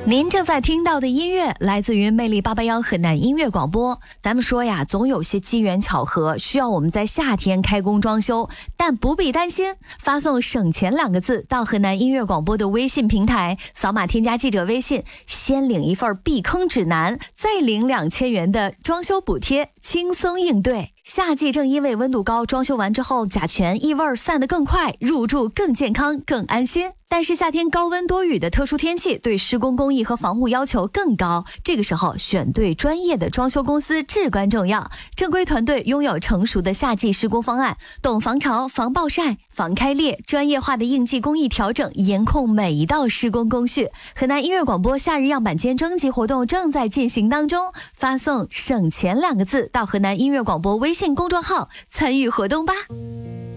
您正在听到的音乐来自于魅力881河南音乐广播。咱们说呀，总有些机缘巧合需要我们在夏天开工装修，但不必担心，发送省钱2个字到河南音乐广播的微信平台，扫码添加记者微信，先领一份避坑指南，再领2000元的装修补贴，轻松应对。夏季正因为温度高，装修完之后甲醛异味散得更快，入住更健康更安心。但是夏天高温多雨的特殊天气，对施工工艺和防护要求更高，这个时候选对专业的装修公司至关重要。正规团队拥有成熟的夏季施工方案，懂防潮、防暴晒、防开裂，专业化的应季工艺调整，严控每一道施工工序。河南音乐广播夏日样板间征集活动正在进行当中，发送省钱2个字到河南音乐广播微信公众号参与活动吧。